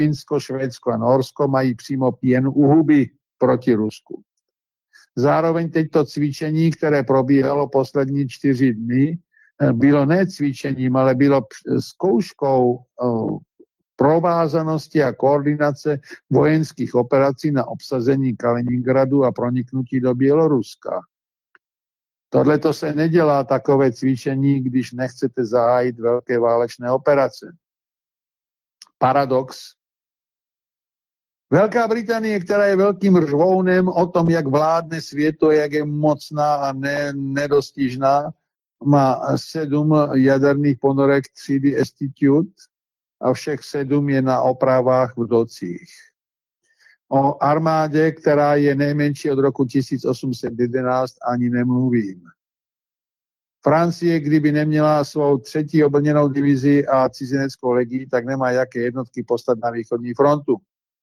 Fínsko, Švédsko a Norsko mají přímo pěn u huby proti Rusku. Zároveň teďto cvičení, které probíhalo poslední 4 dny, bylo ne cvičením, ale bylo zkouškou provázanosti a koordinace vojenských operací na obsazení Kaliningradu a proniknutí do Běloruska. Tohle to se nedělá takové cvičení, když nechcete zahájit velké válečné operace. Paradox. Velká Británie, která je velkým řvounem o tom, jak vládne světu, jak je mocná a nedostižná, má 7 jaderných ponorek třídy Institute a všech 7 je na opravách v docích. O armádě, která je nejmenší od roku 1811, ani nemluvím. Francie, kdyby neměla svou 3. obrněnou divizi a cizineckou legii, tak nemá jaké jednotky poslat na východní frontu.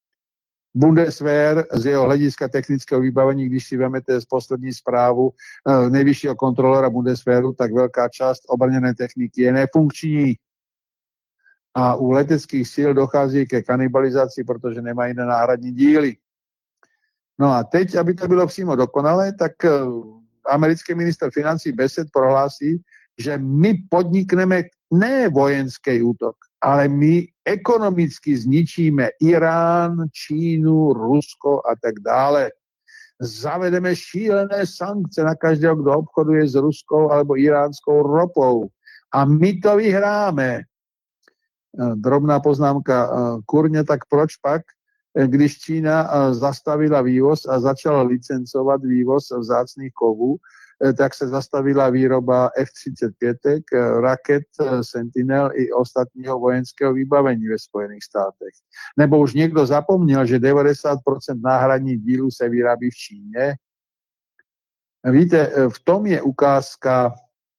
Bundeswehr z jeho hlediska technického vybavení, když si vezmete z poslední zprávu nejvyššího kontrolora Bundeswehru, tak velká část obrněné techniky je nefunkční. A u leteckých sil dochází ke kanibalizaci, protože nemají náhradní díly. No a teď, aby to bylo přímo dokonalé, tak americký ministr financí Bassett prohlásí, že my podnikneme ne vojenský útok, ale my ekonomicky zničíme Irán, Čínu, Rusko a tak dále. Zavedeme šílené sankce na každého, kdo obchoduje s ruskou alebo iránskou ropou. A my to vyhráme. Drobná poznámka. Kurně, tak proč pak, když Čína zastavila vývoz a začala licencovat vývoz vzácných kovů, tak se zastavila výroba F-35, raket Sentinel i ostatního vojenského vybavení ve Spojených státech. Nebo už někdo zapomněl, že 90% náhradních dílů se vyrábí v Číně? Víte, v tom je ukázka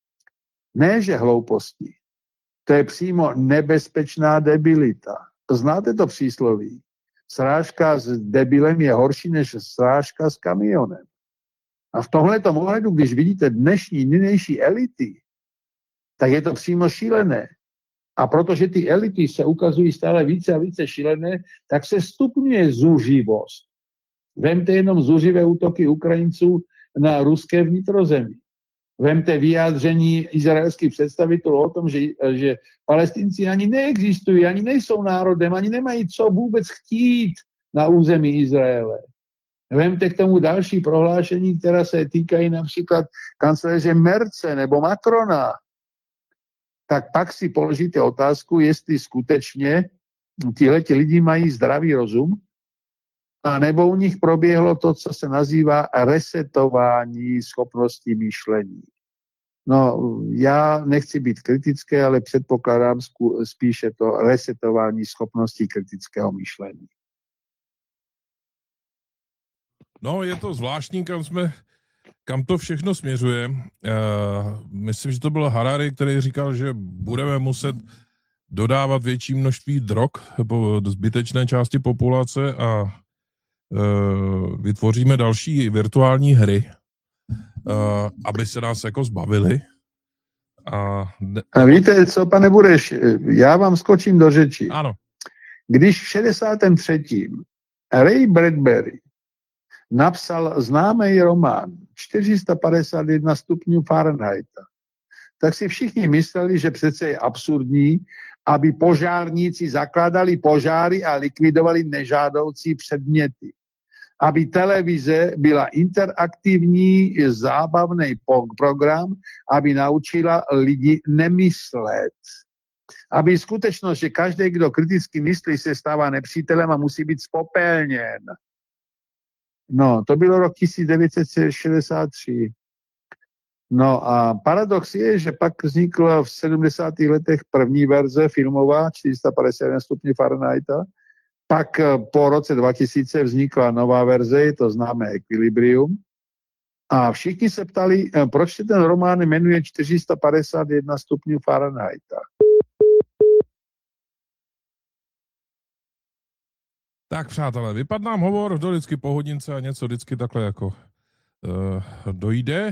ne že hlouposti, to je přímo nebezpečná debilita. Znáte to přísloví? Srážka s debilem je horší než srážka s kamionem. A v tomhletom ohledu, když vidíte nynější elity, tak je to přímo šílené. A protože ty elity se ukazují stále více a více šílené, tak se stupňuje zuřivost. Vemte jenom zuřivé útoky Ukrajinců na ruské vnitrozemí. Vemte vyjádření izraelských představitelů o tom, že Palestinci ani neexistují, ani nejsou národem, ani nemají co vůbec chtít na území Izraele. Vemte k tomu další prohlášení, která se týkají například kancléře Merce nebo Macrona. Tak pak si položíte otázku, jestli skutečně tihleti lidi mají zdravý rozum, a nebo u nich proběhlo to, co se nazývá resetování schopností myšlení. No, já nechci být kritický, ale předpokládám spíše to resetování schopností kritického myšlení. No, je to zvláštní, kam to všechno směřuje. Myslím, že to byl Harari, který říkal, že budeme muset dodávat větší množství drog po zbytečné části populace a vytvoříme další virtuální hry, aby se nás jako zbavili. A víte co, pane Bureš, já vám skočím do řeči. Ano. Když v 63. Ray Bradbury napsal známý román 451 stupňů Fahrenheita, tak si všichni mysleli, že přece je absurdní, aby požárníci zakládali požáry a likvidovali nežádoucí předměty. Aby televize byla interaktivní, zábavný program, aby naučila lidi nemyslet. Aby skutečnost, že každý, kdo kriticky myslí, se stává nepřítelem a musí být spopelněn. No, to bylo rok 1963. No a paradox je, že pak vznikla v 70. letech první verze filmová 451 stupňů Fahrenheita, pak po roce 2000 vznikla nová verze, je to známé Equilibrium. A všichni se ptali, proč se ten román jmenuje 451 stupňů Fahrenheita. Tak přátelé, vypadl nám hovor, to vždycky po hodince a něco vždycky takhle jako dojde.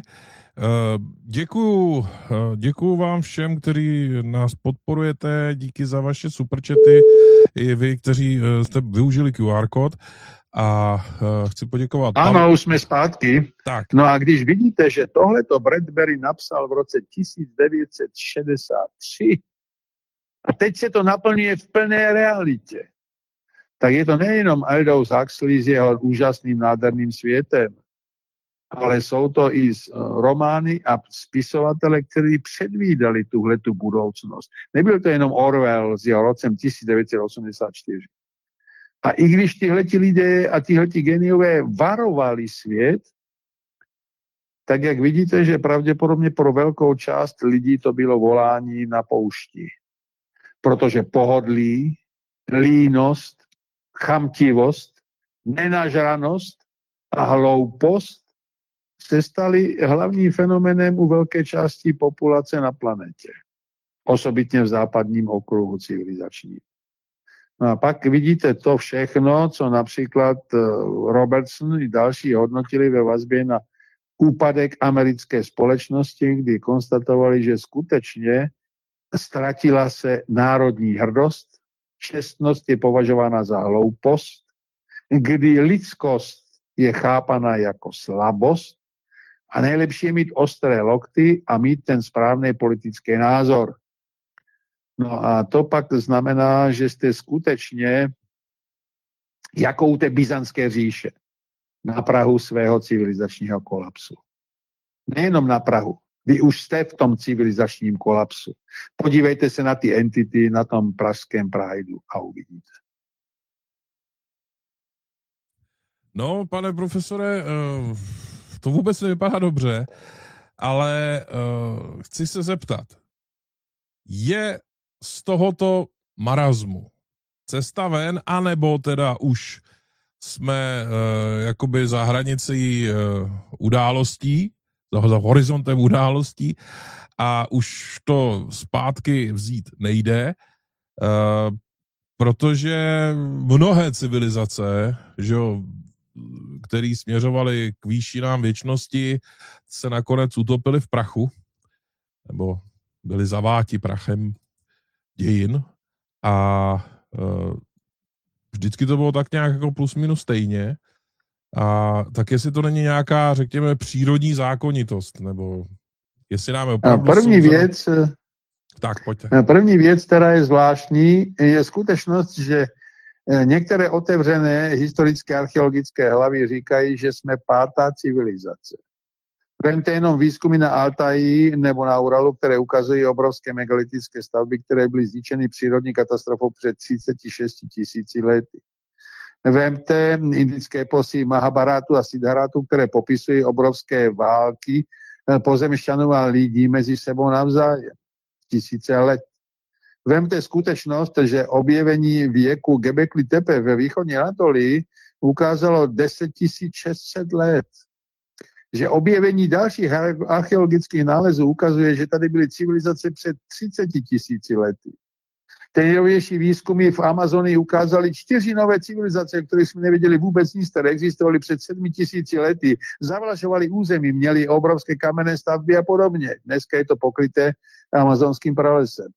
Děkuju vám všem, kteří nás podporujete, díky za vaše superčety. i vy, kteří jste využili QR kód. A chci poděkovat. Ano, už jsme zpátky. Tak. No a když vidíte, že tohleto Bradbury napsal v roce 1963 a teď se to naplňuje v plné realitě, tak je to nejenom Aldous Huxley s jeho úžasným nádherným světem, ale jsou to i romány a spisovatele, kteří předvídali tuhletu budoucnost. Nebyl to jenom Orwell s jeho rocem 1984. A i když tihleti lidé a tihleti geniové varovali svět, tak jak vidíte, že pravděpodobně pro velkou část lidí to bylo volání na poušti. Protože pohodlí, línost, chamtivost, nenažranost a hloupost se staly hlavním fenoménem u velké části populace na planetě. Osobitně v západním okruhu civilizačním. No a pak vidíte to všechno, co například Robertson i další hodnotili ve vazbě na úpadek americké společnosti, kdy konstatovali, že skutečně ztratila se národní hrdost, čestnost je považována za hloupost, kdy lidskost je chápaná jako slabost a nejlepší je mít ostré lokty a mít ten správný politický názor. No a to pak znamená, že jste skutečně jako u té byzantské říše na prahu svého civilizačního kolapsu. Nejenom na prahu. Vy už jste v tom civilizačním kolapsu. Podívejte se na ty entity na tom pražském Prideu a uvidíte. No, pane profesore, to vůbec nevypadá dobře, ale chci se zeptat, je z tohoto marazmu cesta ven, anebo teda už jsme jakoby za hranicí událostí, za horizontem událostí a už to zpátky vzít nejde, protože mnohé civilizace, že jo, které směřovaly k výšinám věčnosti, se nakonec utopily v prachu, nebo byli zaváti prachem dějin a vždycky to bylo tak nějak jako plus minus stejně. A tak jestli to není nějaká, řekněme, přírodní zákonitost, nebo jestli nám opravdu... První věc, která je zvláštní, je skutečnost, že některé otevřené historické archeologické hlavy říkají, že jsme pátá civilizace. Vemte jenom výzkumy na Altaji nebo na Uralu, které ukazují obrovské megalitické stavby, které byly zničeny přírodní katastrofou před 36 000 lety. Vemte indické eposy Mahabharatu a Siddharatu, které popisují obrovské války pozemšťanů a lidí mezi sebou navzájem. Tisíce let. Vemte skutečnost, že objevení věku Göbekli Tepe ve východní Anatolii ukázalo 10 600 let. Že objevení dalších archeologických nálezů ukazuje, že tady byly civilizace před 30 000 lety. Nejnovější výzkumy v Amazonii ukázaly 4 nové civilizace, které jsme nevěděli vůbec nic, které existovaly před 7 000 lety, zavlažovaly území, měly obrovské kamenné stavby a podobně. Dneska je to pokryté amazonským pralesem.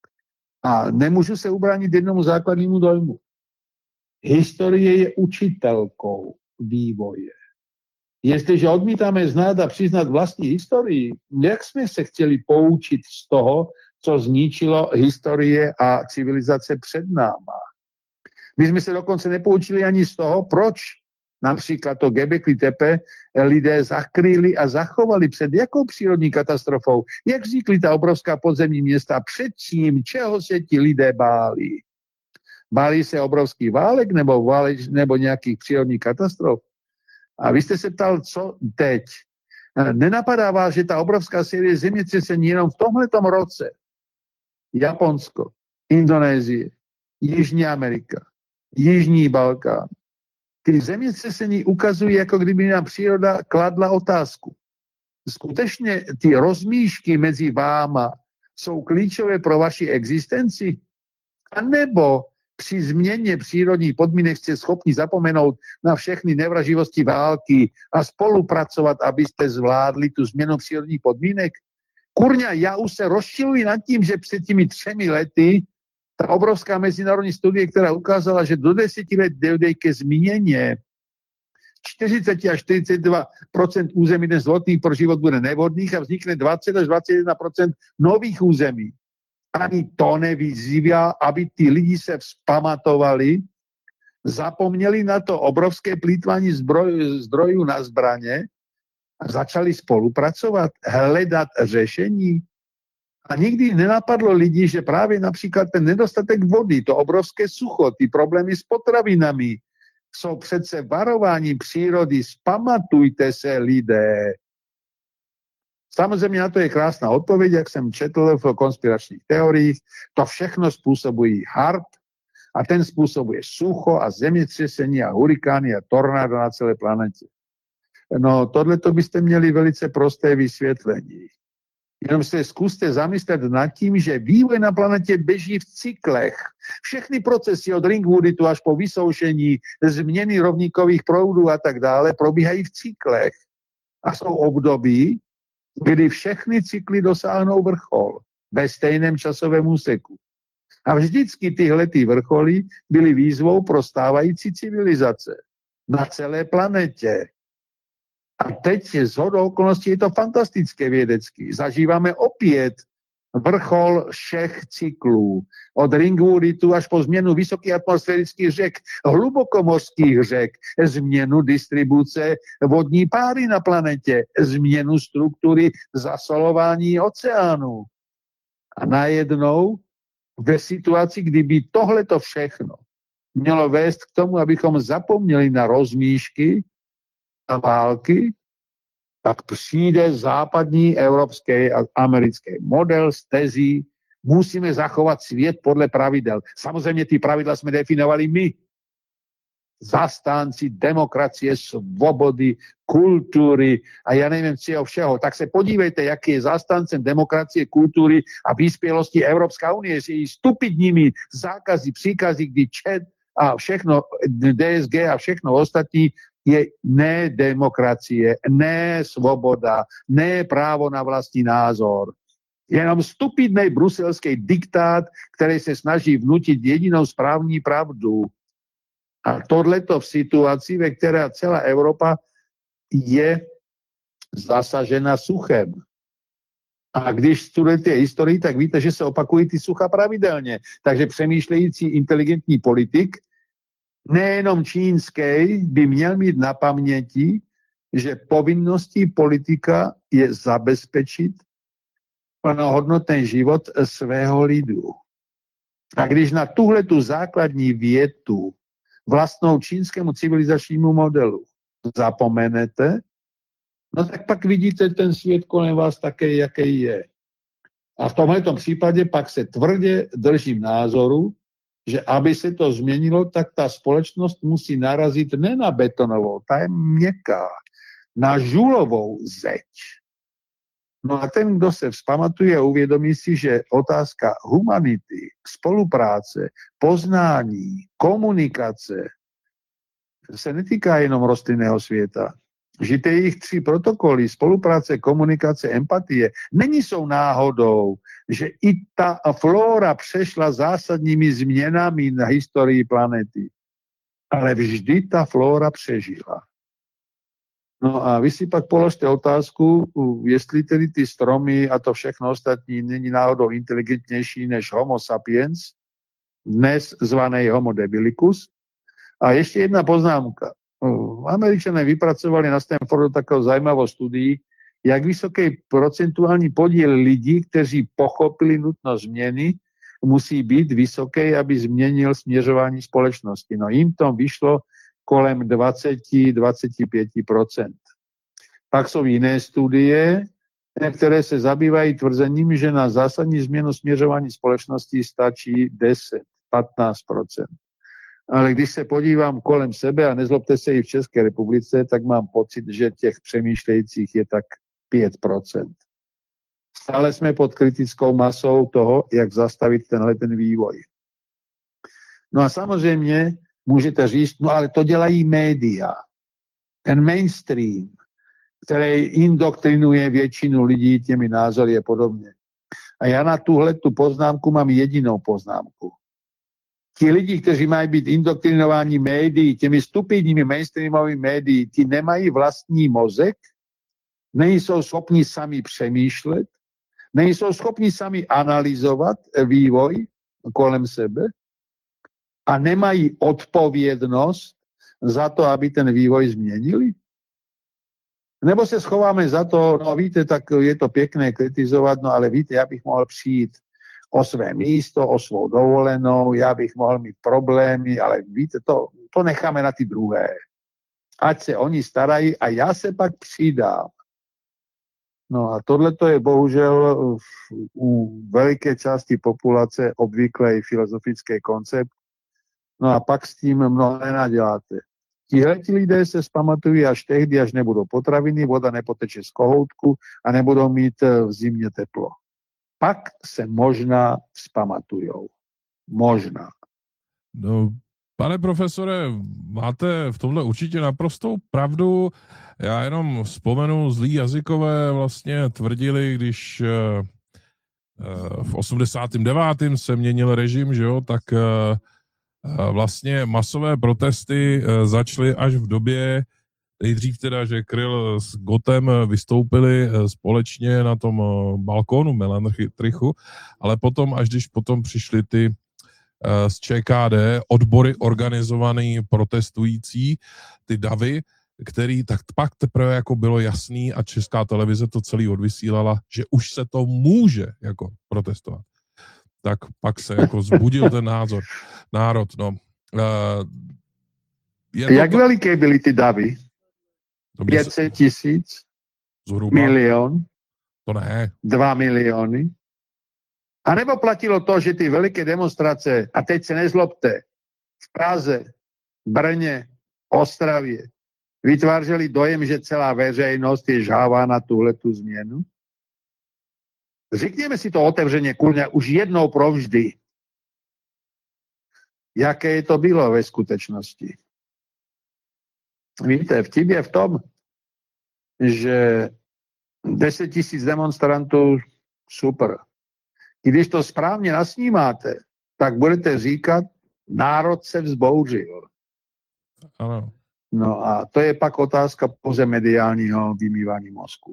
A nemůžu se ubránit jednomu základnímu dojmu. Historie je učitelkou vývoje. Jestliže odmítáme znát a přiznat vlastní historii, jak jsme se chtěli poučit z toho, co zničilo historie a civilizace před náma. My jsme se dokonce nepoučili ani z toho, proč například to Göbekli Tepe lidé zakryli a zachovali před jakou přírodní katastrofou, jak vznikly ta obrovská podzemní města, před čím, čeho se ti lidé báli. Báli se obrovský válek nebo nějakých přírodních katastrof. A vy jste se ptal, co teď. Nenapadá vás, že ta obrovská série zemětřesení jenom v tomhletom roce Japonsko, Indonésie, Jižní Amerika, Jižní Balkán. Ty zemětřesení ukazují, jako kdyby nám příroda kladla otázku. Skutečně ty rozmíšky mezi váma jsou klíčové pro vaši existenci? A nebo při změně přírodních podmínek jste schopni zapomenout na všechny nevraživosti války a spolupracovat, abyste zvládli tu změnu přírodních podmínek? Kurňa, já už se rozčiluji nad tím, že před těmi 3 lety Ta obrovská mezinárodní studie, která ukázala, že do 10 let dojde ke změně 40 až 42% území dnes vhodných pro život bude nevhodných a vznikne 20 až 21% nových území. Ani to nevyzývá, aby ty lidi se vzpamatovali, zapomněli na to obrovské plýtvání zdrojů na zbraně a začali spolupracovat, hledat řešení. A nikdy nenapadlo lidi, že právě například ten nedostatek vody, to obrovské sucho, ty problémy s potravinami, jsou přece varování přírody. Vzpamatujte se, lidé. Samozřejmě na to je krásná odpověď, jak jsem četl v konspiračních teoriích. To všechno způsobují HAARP a ten způsobuje sucho a zemětřesení a hurikány a tornádo na celé planetě. No, tohleto byste měli velice prosté vysvětlení. Jenom se zkuste zamyslet nad tím, že vývoj na planetě běží v cyklech. Všechny procesy od ringwooditu až po vysoušení, změny rovníkových proudů a tak dále probíhají v cyklech. A jsou období, kdy všechny cykly dosáhnou vrchol ve stejném časovém úseku. A vždycky tyhle vrcholy byly výzvou pro stávající civilizace na celé planetě. A teď shodou okolností je to fantastické vědecky. Zažíváme opět vrchol všech cyklů. Od ringwooditu až po změnu vysokých atmosférických řek, hlubokomořských řek, změnu distribuce vodní páry na planetě, změnu struktury zasolování oceánů. A najednou ve situaci, kdyby tohleto všechno mělo vést k tomu, abychom zapomněli na rozmíšky a války, tak přijde západní, evropský a americký model s tezí, musíme zachovat svět podle pravidel. Samozřejmě ty pravidla jsme definovali my. Zastánci demokracie, svobody, kultury a já nevím čeho všeho. Tak se podívejte, jaký je zastáncem demokracie, kultury a vyspělosti Evropská unie s její stupidními zákazy, příkazy, kdy ČED a všechno, DSG a všechno ostatní je ne demokracie, ne svoboda, ne právo na vlastní názor. Jenom stupidnej bruselský diktát, který se snaží vnutit jedinou správní pravdu. A tohleto v situaci, ve které celá Evropa je zasažena suchem. A když studujete historii, tak víte, že se opakují ty sucha pravidelně. Takže přemýšlející inteligentní politik, nejenom čínský, by měl mít na paměti, že povinností politika je zabezpečit plnohodnotný život svého lidu. A když na tuhletu základní větu vlastnou čínskému civilizačnímu modelu zapomenete, no tak pak vidíte ten svět kolem vás také, jaký je. A v tomhletom případě pak se tvrdě držím názoru, že aby se to změnilo, tak ta společnost musí narazit ne na betonovou, ta je měkká, na žulovou zeď. No a ten, kdo se vzpamatuje a uvědomí si, že otázka humanity, spolupráce, poznání, komunikace se netýká jenom rostlinného světa. Že ty jejich 3 protokoly, spolupráce, komunikace, empatie, jsou náhodou, že i ta flóra přešla zásadními změnami na historii planety. Ale vždy ta flóra přežila. No a vy si pak položte otázku, jestli tedy ty stromy a to všechno ostatní není náhodou inteligentnější než Homo sapiens, dnes zvaný Homo debilicus. A ještě jedna poznámka. Američané vypracovali na Stanfordu takovou zajímavou studii, jak vysoký procentuální podíl lidí, kteří pochopili nutnost změny, musí být vysoký, aby změnil směřování společnosti. No jim to vyšlo kolem 20-25%. Pak jsou jiné studie, které se zabývají tvrzením, že na zásadní změnu směřování společnosti stačí 10-15%. Ale když se podívám kolem sebe, a nezlobte se i v České republice, tak mám pocit, že těch přemýšlejících je tak 5%. Stále jsme pod kritickou masou toho, jak zastavit ten vývoj. No a samozřejmě můžete říct, no ale to dělají média, ten mainstream, který indoktrinuje většinu lidí těmi názory a podobně. A já na tuhletu poznámku mám jedinou poznámku. Ti lidi, kteří mají být indoktrinováni médií, těmi stupidními mainstreamovými médií, ti nemají vlastní mozek, nejsou schopni sami přemýšlet, nejsou schopni sami analyzovat vývoj kolem sebe a nemají odpovědnost za to, aby ten vývoj změnili? Nebo se schováme za to, no víte, tak je to pěkné kritizovat, no ale víte, já bych mohl přijít o své místo, o svou dovolenou, já bych mohl mít problémy, ale víte, to necháme na ty druhé. Ať se oni starají a já se pak přidám. No a tohle to je bohužel u veliké části populace obvyklý filozofický koncept. No a pak s tím mnoho nenaděláte. Tihleti lidé se zpamatují až tehdy, až nebudou potraviny, voda nepoteče z kohoutku a nebudou mít v zimě teplo. Pak se možná vzpamatujou. Možná. No, pane profesore, máte v tomhle určitě naprostou pravdu. Já jenom vzpomenu, zlí jazykové vlastně tvrdili, když v 89. se měnil režim, že jo, tak vlastně masové protesty začaly až v době, nejdřív teda, že Kryl s Gottem vystoupili společně na tom balkónu Melanchthrichu, ale potom, až když potom přišli ty z ČKD, odbory organizovaný protestující, ty davy, který tak pak teprve jako bylo jasný a Česká televize to celý odvysílala, že už se to může jako protestovat. Tak pak se jako zbudil ten národ, no. Jak veliké byly ty davy? 500 000? Zhruba. Milion? To ne. 2 miliony? A nebo platilo to, že ty veliké demonstrace, a teď se nezlobte, v Praze, Brně, Ostravě, vytvářeli dojem, že celá veřejnost je žhavá na tuhletu změnu? Řekněme si to otevřeně, kurňa, už jednou provždy. Jaké to bylo ve skutečnosti? Víte, vtip je v tom, že 10 000 demonstrantů, super. Když to správně nasnímáte, tak budete říkat, národ se vzbouřil. Ano. No a to je pak otázka pouze mediálního vymývání mozku.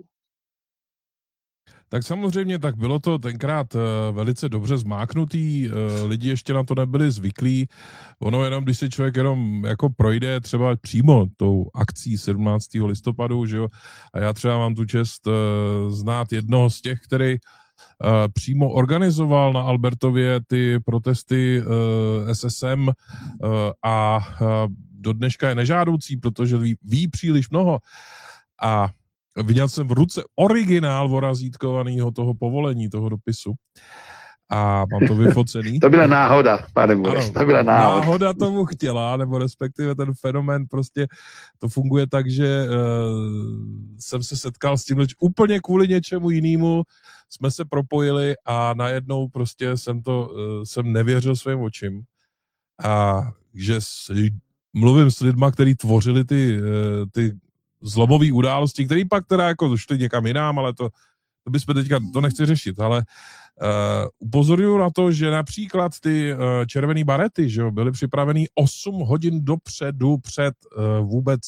Tak samozřejmě, tak bylo to tenkrát velice dobře zmáknutý, lidi ještě na to nebyli zvyklí. Ono jenom, když si člověk jenom jako projde třeba přímo tou akcí 17. listopadu, že jo, a já třeba mám tu čest znát jednoho z těch, který přímo organizoval na Albertově ty protesty SSM a do dneška je nežádoucí, protože ví příliš mnoho. A viděl jsem v ruce originál vorazítkovaného toho povolení, toho dopisu. A mám to vyfocený. To byla náhoda, pane Bureš, to byla náhoda. Náhoda tomu chtěla, nebo respektive ten fenomén prostě to funguje tak, že jsem se setkal s tím úplně kvůli něčemu jinému, jsme se propojili a najednou prostě jsem nevěřil svým očím. A že mluvím s lidma, kteří tvořili ty zlomové události, které pak teda jako šly někam jinam, ale to bychom teďka, to nechci řešit, ale upozorňuji na to, že například ty červený barety, že jo, byly připravený 8 hodin dopředu před vůbec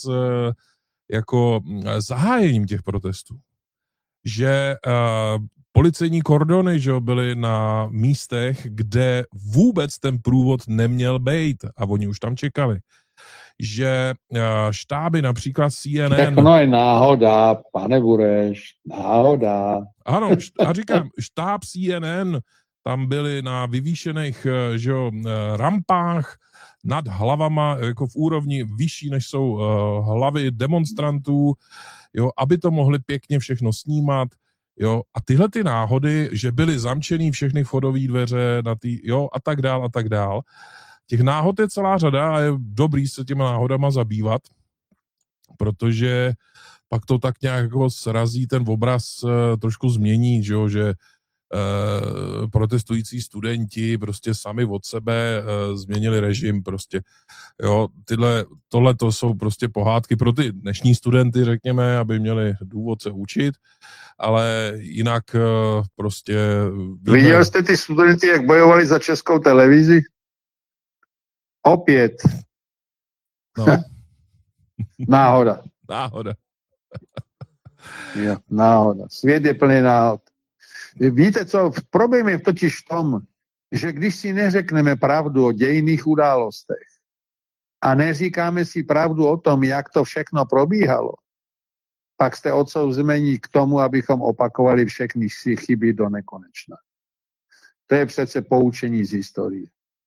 jako zahájením těch protestů. Že policejní kordony, že jo, byly na místech, kde vůbec ten průvod neměl být a oni už tam čekali. Že štáby například CNN... Tak no je náhoda, pane Bureš, náhoda. Ano, a říkám, štáb CNN, tam byli na vyvýšených, že jo, rampách nad hlavama, jako v úrovni vyšší, než jsou hlavy demonstrantů, jo, aby to mohli pěkně všechno snímat, jo, a tyhle ty náhody, že byly zamčený všechny vchodové dveře, jo, a tak dál. Těch náhod je celá řada a je dobrý se těma náhodama zabývat, protože pak to tak nějak jako srazí ten obraz, trošku změní, že protestující studenti prostě sami od sebe změnili režim prostě. Jo, tohle to jsou prostě pohádky pro ty dnešní studenty, řekněme, aby měli důvod se učit, ale jinak prostě... Viděl jste ty studenty, jak bojovali za Českou televizi? Opět. No. Náhoda. Náhoda. Jo, náhoda. Svět je plný náhod. Víte co, problém je totiž v tom, že když si neřekneme pravdu o dějinných událostech a neříkáme si pravdu o tom, jak to všechno probíhalo, pak jste odsouzení k tomu, abychom opakovali všechny si chyby do nekonečna. To je přece poučení z historie.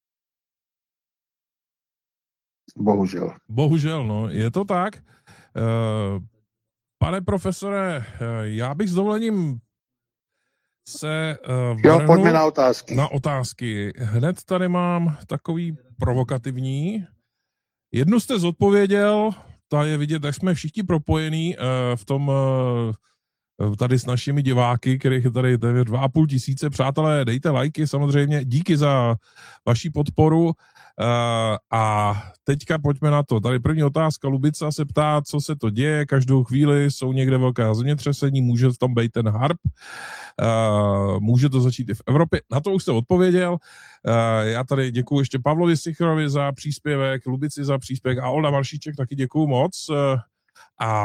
Bohužel. Bohužel, no, je to tak. Pane profesore, já bych s dovolením se pojďme na otázky. Na otázky. Hned tady mám takový provokativní. Jednu jste zodpověděl, ta je vidět, jak jsme všichni propojení v tom tady s našimi diváky, kterých je tady 2,5 tisíce. Přátelé, dejte lajky samozřejmě, díky za vaši podporu. A teďka pojďme na to. Tady první otázka, Lubica se ptá, co se to děje, každou chvíli jsou někde velká zemětřesení, může v tom být ten harp, může to začít i v Evropě. Na to už jste odpověděl. Já tady děkuji ještě Pavlovi Sichrovi za příspěvek, Lubici za příspěvek a Olda Maršíček taky děkuji moc. A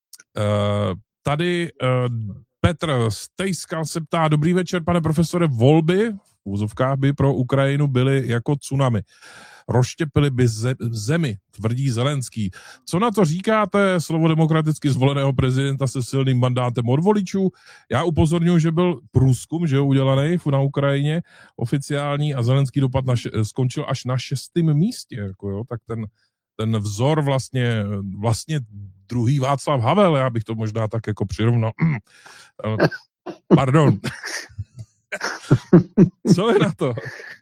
tady Petr Stejskal se ptá, dobrý večer, pane profesore, volby v úzovkách by pro Ukrajinu byly jako tsunami. Rozštěpili by zemi, tvrdí Zelenský. Co na to říkáte, slovo demokraticky zvoleného prezidenta se silným mandátem od voličů? Já upozorňuji, že byl průzkum, že je udělaný na Ukrajině oficiální a Zelenský dopad skončil až na 6. místě. Jako jo, tak ten vzor vlastně druhý Václav Havel, já bych to možná tak jako přirovnal. Pardon. Co je na to?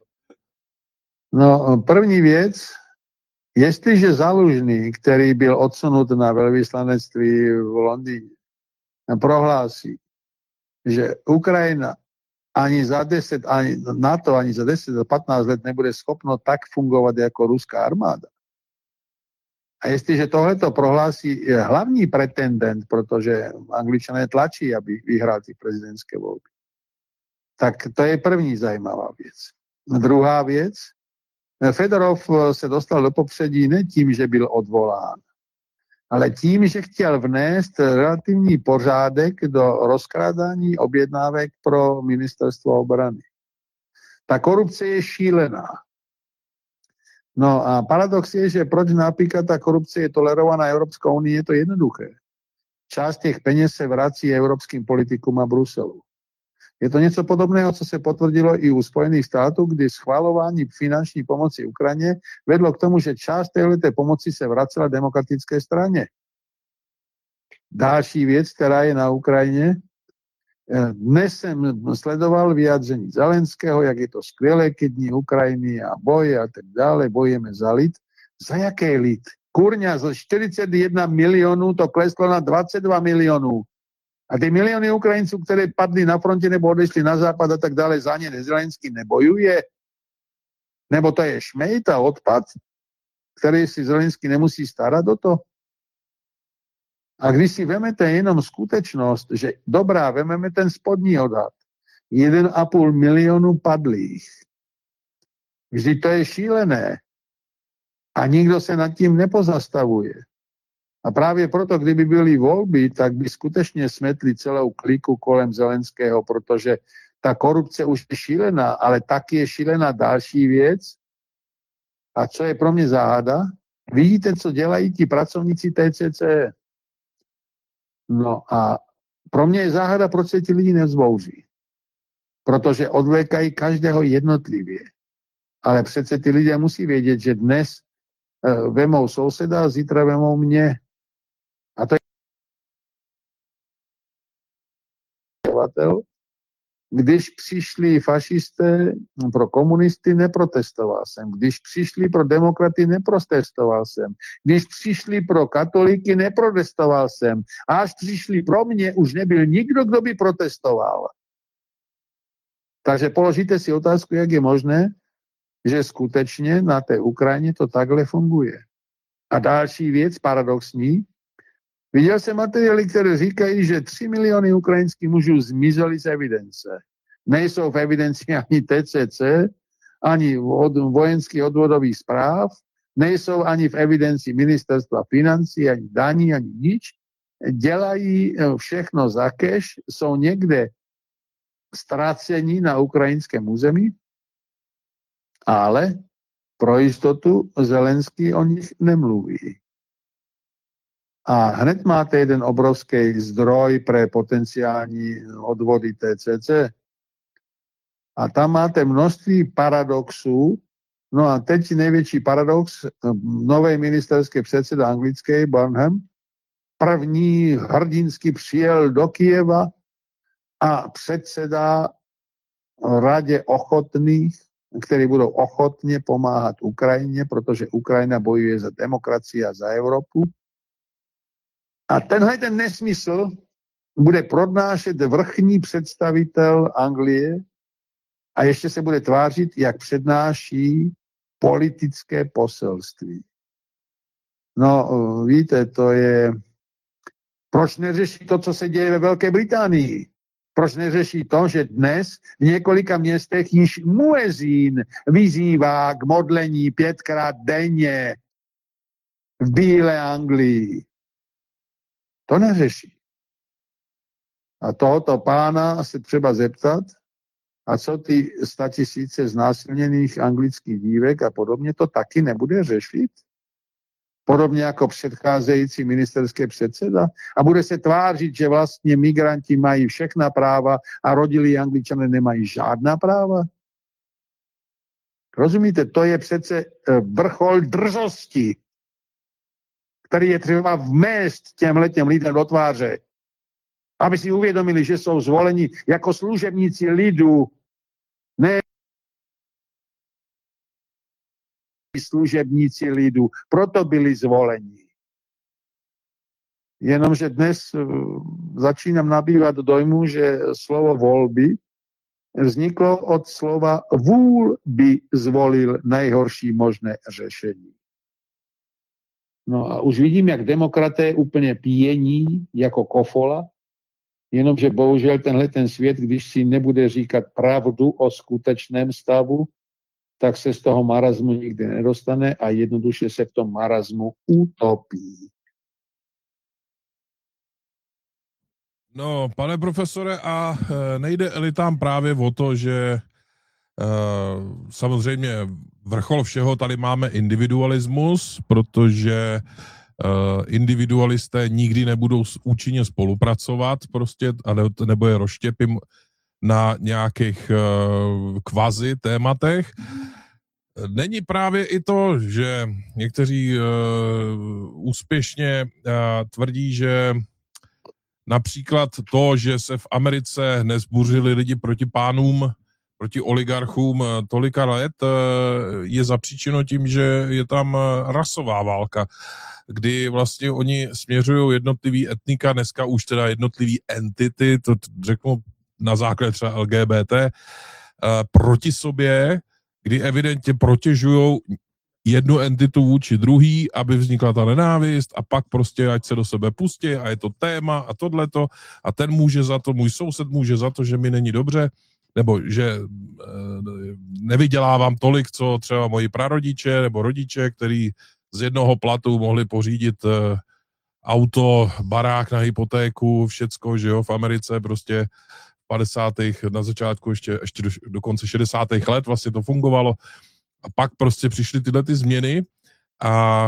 No, první věc, jestliže Zalužný, který byl odsunut na velvyslanectví v Londýně, prohlásí, že Ukrajina ani za 10, ani NATO ani za 10 a 15 let nebude schopno tak fungovat jako ruská armáda. A jestliže tohleto prohlásí hlavní pretendent, protože Angličané tlačí, aby vyhrál ty prezidentské volby, tak to je první zajímavá věc. Druhá věc, Fedorov se dostal do popředí ne tím, že byl odvolán, ale tím, že chtěl vnést relativní pořádek do rozkrádání objednávek pro ministerstvo obrany. Ta korupce je šílená. No a paradox je, že proč například ta korupce je tolerovaná Evropskou unii, je to jednoduché. Část těch peněz se vrací evropským politikům a Bruselu. Je to něco podobného, co se potvrdilo i u Spojených států, kdy schvalování finanční pomoci Ukrajině vedlo k tomu, že část této pomoci se vracela demokratické straně. Další věc, která je na Ukrajině. Dnes jsem sledoval vyjádření Zelenského, jak je to skvělé, ke dní Ukrajiny a boje a tak dále, bojujeme za lid. Za jaké lid? Kurňa, zo 41 milionů to kleslo na 22 milionů. A ty miliony Ukrajinců, které padly na frontě nebo odešli na západ a tak dále, za ně Zelenský nebojuje? Nebo to je šmejt a odpad, který si Zelenský nemusí starat o to? A když si vemete jenom skutečnost, že dobrá, vememe ten spodní odhad, 1,5 milionu padlých. Vždyť to je šílené. A nikdo se nad tím nepozastavuje. A právě proto, kdyby byly volby, tak by skutečně smetli celou kliku kolem Zelenského, protože ta korupce už je šílená, ale taky je šílená další věc. A co je pro mě záhada? Vidíte, co dělají ti pracovníci TCC? No a pro mě je záhada, proč se ti lidi nevzbouří. Protože odvlékají každého jednotlivě. Ale přece ty lidé musí vědět, že dnes vemou souseda a zítra vemou mě. A to je když přišli fašisté pro komunisty, neprotestoval jsem. Když přišli pro demokraty, neprotestoval jsem. Když přišli pro katolíky, neprotestoval jsem. A až přišli pro mě, už nebyl nikdo, kdo by protestoval. Takže položíte si otázku, jak je možné, že skutečně na té Ukrajině to takhle funguje. A další věc, paradoxní, viděl jsem materiály, které říkají, že 3 miliony ukrajinských mužů zmizeli z evidence. Nejsou v evidenci ani TCC ani vojenských odvodových správ, nejsou ani v evidenci ministerstva financí, ani daní, ani nič. Dělají všechno za cash, jsou někde ztracení na ukrajinském území, ale pro jistotu Zelenský o nich nemluví. A hned máte jeden obrovský zdroj pre potenciální odvody TCC. A tam máte množství paradoxů. No a teď největší paradox, nový ministerský předseda anglický, Burnham, první hrdinsky přijel do Kyjeva a předseda radě ochotných, kteří budou ochotně pomáhat Ukrajině, protože Ukrajina bojuje za demokracii a za Evropu. A tenhle ten nesmysl bude prodnášet vrchní představitel Anglie a ještě se bude tvářit, jak přednáší politické poselství. No, víte, to je... Proč neřeší to, co se děje ve Velké Británii? Proč neřeší to, že dnes v několika městech již muezín vyzývá k modlení 5krát denně v Bílé Anglii? To neřeší. A tohoto pána se třeba zeptat, a co ty 100 000 znásilněných anglických dívek a podobně, to taky nebude řešit? Podobně jako předcházející ministerské předseda? A bude se tvářit, že vlastně migranti mají všechna práva a rodilí Angličané nemají žádná práva? Rozumíte, to je přece vrchol drzosti, který je třeba vmést těmhletěm lidem do tváře, aby si uvědomili, že jsou zvoleni jako služebníci lidu, ne služebníci lidu, proto byli zvoleni. Jenomže dnes začínám nabývat dojmu, že slovo volby vzniklo od slova vůl by zvolil nejhorší možné řešení. No a už vidím, jak demokraté úplně pijení jako kofola, jenomže bohužel ten svět, když si nebude říkat pravdu o skutečném stavu, tak se z toho marazmu nikdy nedostane a jednoduše se v tom marazmu utopí. No, pane profesore, a nejde elitám právě o to, že samozřejmě vrchol všeho tady máme individualismus, protože individualisté nikdy nebudou účinně spolupracovat prostě, nebo je rozštěpím na nějakých kvazi tématech. Není právě i to, že někteří úspěšně tvrdí, že například to, že se v Americe nezbuřili lidi proti pánům, proti oligarchům tolika let, je zapříčeno tím, že je tam rasová válka, kdy vlastně oni směřují jednotlivý etnika, dneska už teda jednotlivý entity, to řeknu na základě třeba LGBT, proti sobě, kdy evidentně protěžují jednu entitu vůči druhý, aby vznikla ta nenávist a pak prostě ať se do sebe pustí a je to téma a tohleto a ten může za to, můj soused může za to, že mi není dobře, nebo že nevydělávám tolik, co třeba moji prarodiče nebo rodiče, který z jednoho platu mohli pořídit auto, barák na hypotéku, všecko, že jo, v Americe prostě v 50. na začátku ještě do konce 60. let vlastně to fungovalo. A pak prostě přišly tyhle ty změny a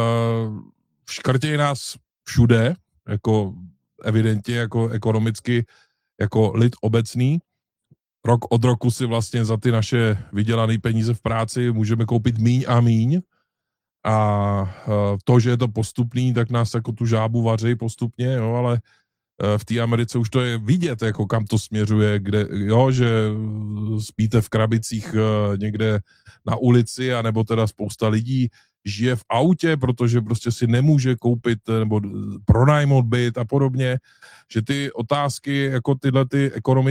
škrtějí nás všude, jako evidentně, jako ekonomicky, jako lid obecný. Rok od roku si vlastně za ty naše vydělané peníze v práci můžeme koupit míň a míň. A to, že je to postupný, tak nás jako tu žábu vaří postupně, jo, ale v té Americe už to je vidět, jako kam to směřuje, kde, jo, že spíte v krabicích někde na ulici, anebo teda spousta lidí žije v autě, protože prostě si nemůže koupit nebo pronajmout byt a podobně, že ty otázky, jako tyhle ty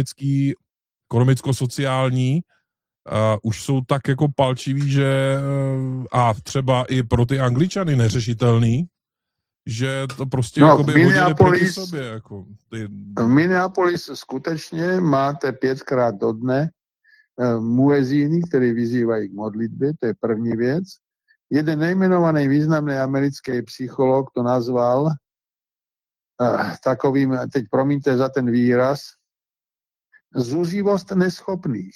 ekonomicko-sociální, už jsou tak jako palčivý, že a třeba i pro ty Angličany neřešitelný, že to prostě jako by hodili proti sobě. Jako v Minneapolis skutečně máte 5krát do dne muezíny, ktorí vyzývajú k modlitbe, to je první vec. Jeden nejmenovaný významný americký psychológ to nazval takovým, teď promiňte za ten výraz, zuřivost neschopných.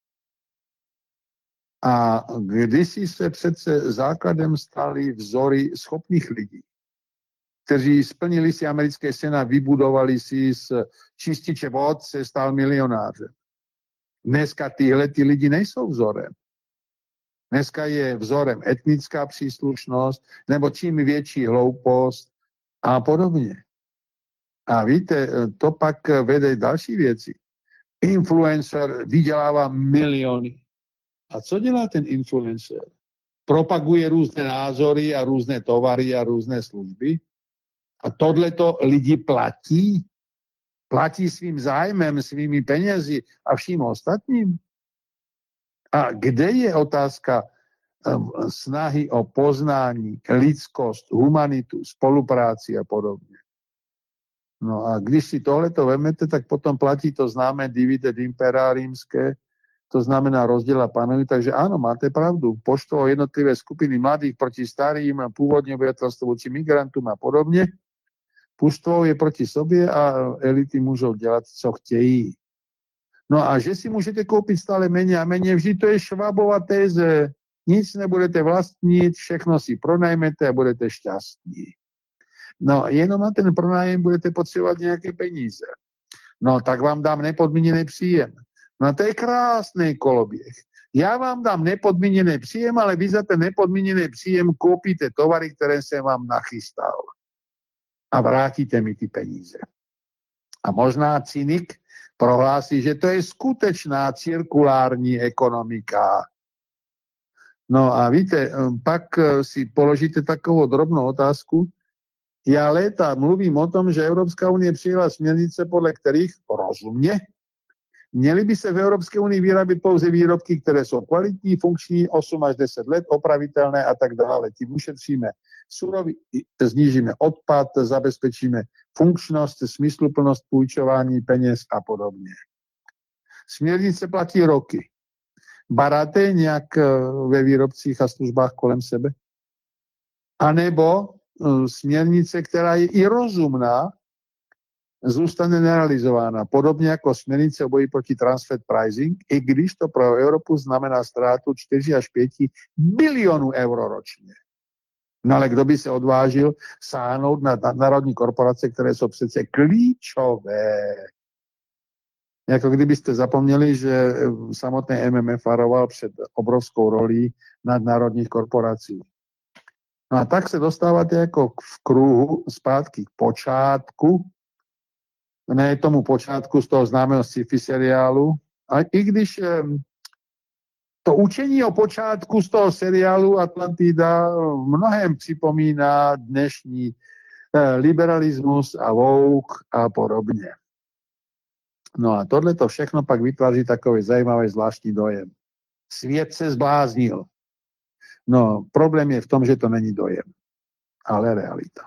A kdysi se přece základem stali vzory schopných lidí, kteří splnili si americké sen a vybudovali si z čističe vod, se stal milionářem. Dneska ty lidi nejsou vzorem. Dneska je vzorem etnická příslušnost, nebo čím větší hloupost a podobně. A víte, to pak vede další věci. Influencer vydělává miliony. A co dělá ten influencer? Propaguje různé názory a různé tovary a různé služby. A tohleto lidi platí. Platí svým zájmem, svými penězi a vším ostatním. A kde je otázka snahy o poznání, lidskost, humanitu, spolupráci a podobně? No a když si tohleto vemete, tak potom platí to známé divide impera rímské, to znamená rozdiel a panuj. Takže áno, máte pravdu. Poštvo jednotlivé skupiny mladých proti starým, pôvodne obyvateľstvo voči migrantom a podobne. Puštvo je proti sobě a elity můžou dělat, co chtějí. No a že si můžete koupit stále méně a méně, vždy to je Schwabova téze. Nic nebudete vlastnit, všechno si pronajmete a budete šťastní. No jenom na ten pronájem budete potřebovat nějaké peníze. No tak vám dám nepodmíněný příjem. No to je krásný koloběh. Já vám dám nepodmíněný příjem, ale vy za ten nepodmíněný příjem koupíte tovary, které jsem vám nachystal. A vrátíte mi ty peníze. A možná cynik prohlásí, že to je skutečná cirkulární ekonomika. No a víte, pak si položíte takovou drobnou otázku. Já léta mluvím o tom, že Evropská unie přijela směrnice, podle kterých rozumně měly by se v Evropské unii vyrábět pouze výrobky, které jsou kvalitní, funkční, 8 až 10 let, opravitelné a tak dále. Tím ušetříme surový, znížíme odpad, zabezpečíme funkčnost, smysluplnost půjčování peněz a podobně. Směrnice platí roky. Baráte nějak ve výrobcích a službách kolem sebe? A nebo směrnice, která je i rozumná, zůstane nerealizována. Podobně jako směrnice o boji proti transfer pricing, i když to pro Evropu znamená ztrátu 4 až 5 bilionů euro ročně. No ale kdo by se odvážil sáhnout na národní korporace, které jsou přece klíčové. Jako kdybyste zapomněli, že samotný MMF varoval před obrovskou rolí nadnárodních korporací. No a tak se dostáváte jako v kruhu zpátky k počátku, ne tomu počátku z toho známého sci-fi seriálu, a i když to učení o počátku z toho seriálu Atlantida mnohem připomíná dnešní liberalismus a woke a podobně. No a tohle to všechno pak vytváří takový zajímavý zvláštní dojem. Svět se zbláznil. No, problém je v tom, že to není dojem, ale realita.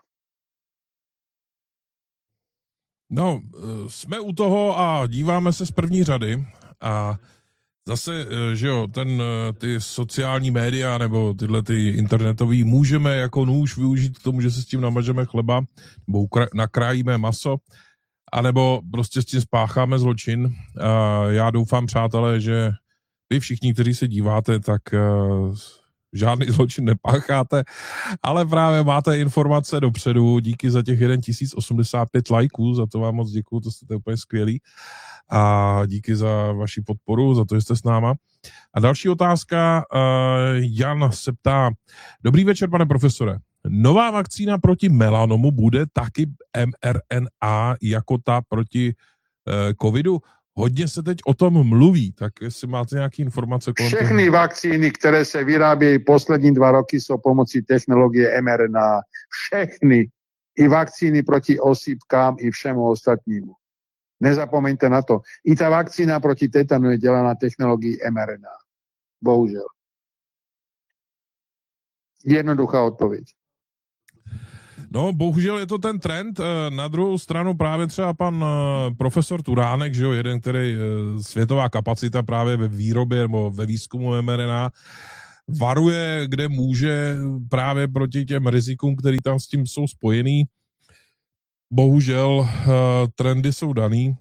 No, jsme u toho a díváme se z první řady a zase, že jo, ty sociální média nebo tyhle ty internetový můžeme jako nůž využít k tomu, že se s tím namažeme chleba nebo nakrájíme maso, anebo prostě s tím spácháme zločin. Já doufám, přátelé, že vy všichni, kteří se díváte, tak žádný zločin nepácháte, ale právě máte informace dopředu. Díky za těch 1085 lajků, za to vám moc děkuju, to jste úplně skvělý. A díky za vaši podporu, za to, že jste s náma. A další otázka, Jan se ptá, dobrý večer, pane profesore. Nová vakcína proti melanomu bude taky mRNA jako ta proti covidu? Hodně se teď o tom mluví, tak jestli máte nějaké informace kolem toho. Všechny vakcíny, které se vyrábějí poslední 2 roky, jsou pomocí technologie mRNA. Všechny. I vakcíny proti osýpkám, i všemu ostatnímu. Nezapomeňte na to. I ta vakcína proti tetanu je dělaná technologií mRNA. Bohužel. Jednoduchá odpověď. No, bohužel je to ten trend. Na druhou stranu právě třeba pan profesor Turánek, že jo, jeden, který světová kapacita právě ve výrobě nebo ve výzkumu mRNA, varuje, kde může, právě proti těm rizikům, které tam s tím jsou spojený. Bohužel trendy jsou daný.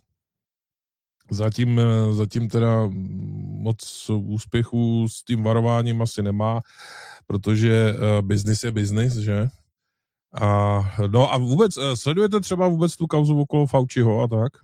Zatím teda moc úspěchů s tím varováním asi nemá, protože biznis je biznis, že? No a vůbec, sledujete třeba vůbec tu kauzu okolo Fauciho a tak?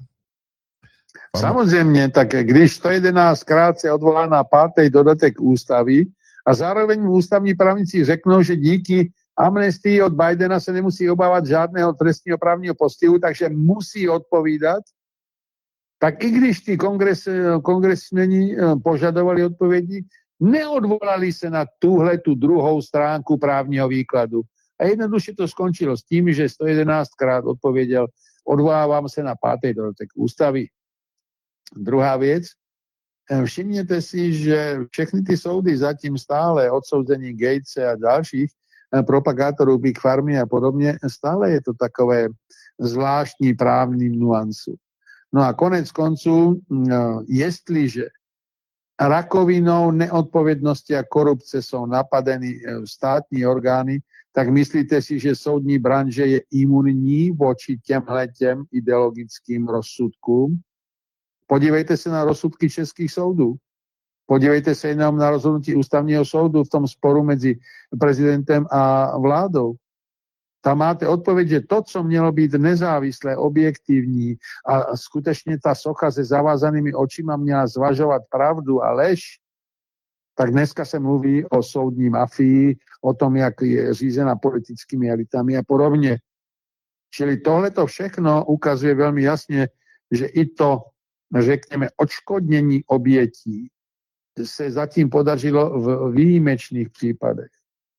Samozřejmě, tak když 111krát se odvolá na 5. dodatek ústavy a zároveň ústavní právníci řeknou, že díky amnestii od Bidena se nemusí obávat žádného trestního právního postihu, takže musí odpovídat, tak i když ty kongresmeni požadovali odpovědi, neodvolali se na tu druhou stránku právního výkladu. A jednoduše to skončilo s tím, že 111krát odpověděl, odvolávám se na 5. dodatek ústavy. Druhá věc, všimněte si, že všechny ty soudy zatím stále, odsouzení Gatese a dalších propagátorů Big Pharmy a podobně, stále je to takové zvláštní právní nuansu. No a konec konců, jestliže rakovinou, neodpovědnosti a korupce jsou napadeny státní orgány, tak myslíte si, že soudní branže je imunní vůči těmhletěm ideologickým rozsudkům? Podívejte se na rozsudky českých soudů. Podívejte se jenom na rozhodnutí ústavního soudu v tom sporu mezi prezidentem a vládou. Tam máte odpověď, že to, co mělo být nezávislé, objektivní a skutečně ta socha se zavázanými očima měla zvažovat pravdu a lež, tak dneska se mluví o soudní mafii, o tom, jak je řízena politickými elitami a podobně. Čili tohleto všechno ukazuje velmi jasně, že i to, řekněme, odškodnění obětí se zatím podařilo v výjimečných případech.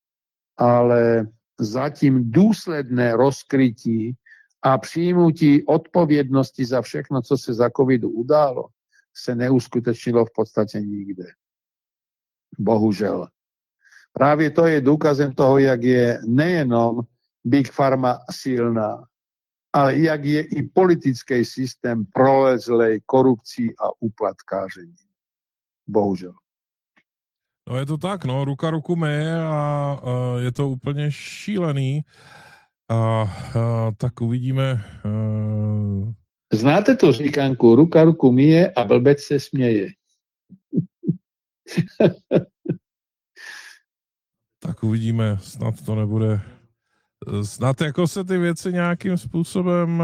Ale zatím důsledné rozkrytí a přijmutí odpovědnosti za všechno, co se za covidu událo, se neuskutečnilo v podstatě nikde. Bohužel. Právě to je důkazem toho, jak je nejenom Big Pharma silná, ale jak je i politický systém prolezlej korupcí a úplatkáření. Bohužel. No je to tak, no, ruka ruku myje a je to úplně šílený. Tak uvidíme. Znáte tu říkanku, ruka ruku myje a blbec se směje. Tak uvidíme, snad to nebude. Snad jako se ty věci nějakým způsobem.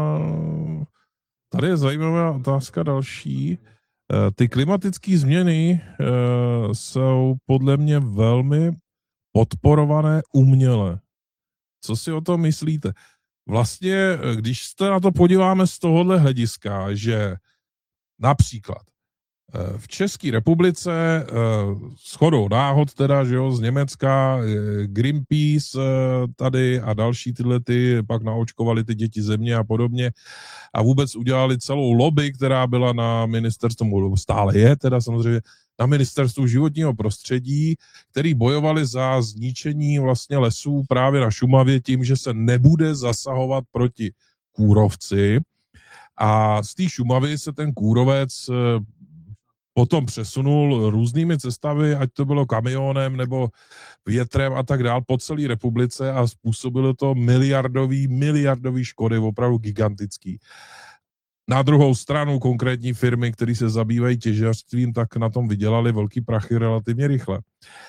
Tady je zajímavá otázka další. Ty klimatické změny jsou podle mě velmi podporované uměle. Co si o tom myslíte? Vlastně, když se na to podíváme z tohohle hlediska, že například v České republice shodou náhod teda, že jo, z Německa, Greenpeace tady a další tyhle pak naočkovali ty děti země a podobně a vůbec udělali celou lobby, která byla na ministerstvu, stále je teda samozřejmě, na ministerstvu životního prostředí, který bojovali za zničení vlastně lesů právě na Šumavě tím, že se nebude zasahovat proti kůrovci a z té Šumavy se ten kůrovec potom přesunul různými cestami, ať to bylo kamionem nebo větrem a tak dál po celé republice a způsobilo to miliardový škody, opravdu gigantický. Na druhou stranu konkrétní firmy, které se zabývají těžařstvím, tak na tom vydělali velký prachy relativně rychle.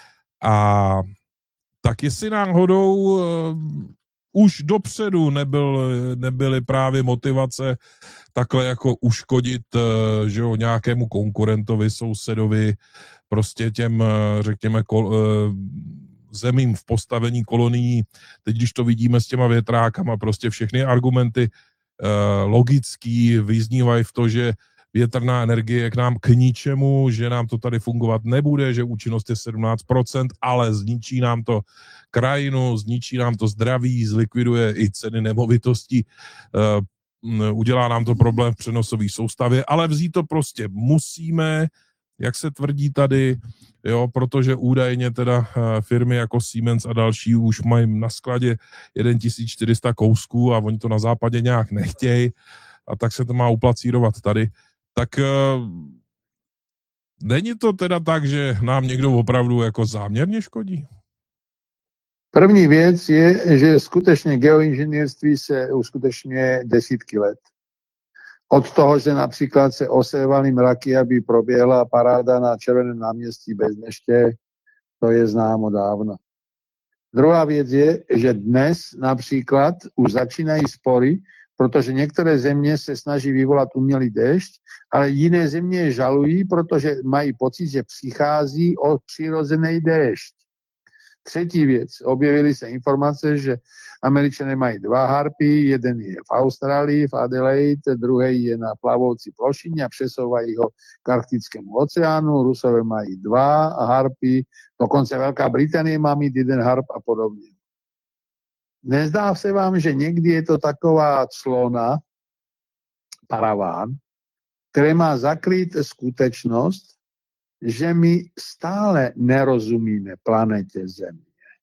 A tak jestli náhodou už dopředu nebyly právě motivace takhle jako uškodit, že jo, nějakému konkurentovi, sousedovi, prostě těm, řekněme, zemím v postavení kolonií. Teď, když to vidíme s těma větrákama, prostě všechny argumenty logický vyznívají v to, že větrná energie je k nám k ničemu, že nám to tady fungovat nebude, že účinnost je 17%, ale zničí nám to krajinu, zničí nám to zdraví, zlikviduje i ceny nemovitostí, udělá nám to problém v přenosové soustavě, ale vzít to prostě musíme jak se tvrdí tady, jo, protože údajně teda firmy jako Siemens a další už mají na skladě 1400 kousků a oni to na západě nějak nechtějí a tak se to má uplacírovat tady. Tak není to teda tak, že nám někdo opravdu jako záměrně škodí? První věc je, že skutečně geoinženýrství se uskutečňuje desítky let. Od toho, že například se osévaly mraky, aby proběhla paráda na Červeném náměstí bez deště, to je známo dávno. Druhá věc je, že dnes například už začínají spory, protože některé země se snaží vyvolat umělý déšť, ale jiné země je žalují, protože mají pocit, že přichází od přirozený déšť. Třetí věc, objevily se informace, že Američané mají 2 harpy, jeden je v Austrálii, v Adelaide, druhý je na plavoucí plošině a přesouvají ho k Arktickému oceánu, Rusové mají 2 harpy, dokonce Velká Británie má mít 1 harp a podobně. Nezdá se vám, že někdy je to taková clona, paraván, který má zakrýt skutečnost, že my stále nerozumíme planetě Země.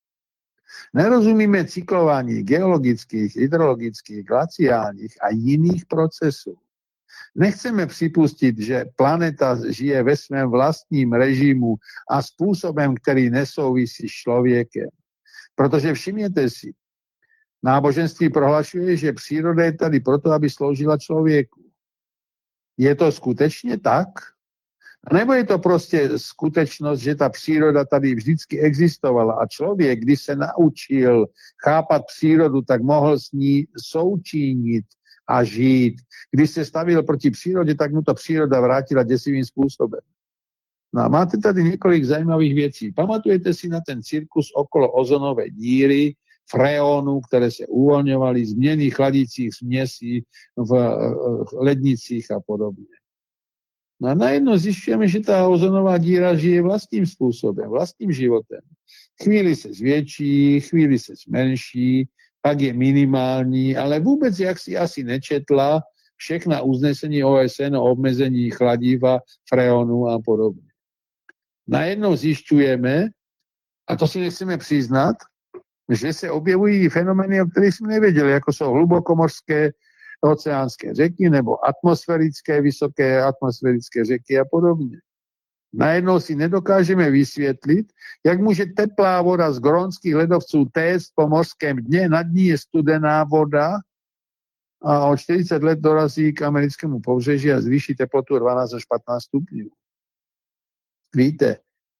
Nerozumíme cyklování geologických, hydrologických, glaciálních a jiných procesů. Nechceme připustit, že planeta žije ve svém vlastním režimu a způsobem, který nesouvisí s člověkem. Protože všimněte si, náboženství prohlašuje, že příroda je tady proto, aby sloužila člověku. Je to skutečně tak? A nebo je to prostě skutečnost, že ta příroda tady vždycky existovala a člověk, když se naučil chápat přírodu, tak mohl s ní součinit a žít. Když se stavil proti přírodě, tak mu to příroda vrátila děsivým způsobem. No a máte tady několik zajímavých věcí. Pamatujete si na ten cirkus okolo ozonové díry, freonů, které se uvolňovaly, změny chladících směsí v lednicích a podobně. No a najednou zjišťujeme, že ta ozonová díra žije vlastním způsobem, vlastním životem. Chvíli se zvětší, chvíli se zmenší, pak je minimální, ale vůbec, jak si asi nečetla, všechna uznesení OSN o obmezení chladiva, freonu a podobně. Najednou zjišťujeme, a to si nechceme přiznat, že se objevují fenomény, o kterých jsme nevěděli, jako jsou hlubokomořské oceánské řeky nebo atmosférické, vysoké atmosférické řeky a podobně. Najednou si nedokážeme vysvětlit, jak může teplá voda z grónských ledovců téct po mořském dně, nad ní je studená voda a o 40 let dorazí k americkému pobřeží a zvýší teplotu 12 až 15 stupňů. Víte,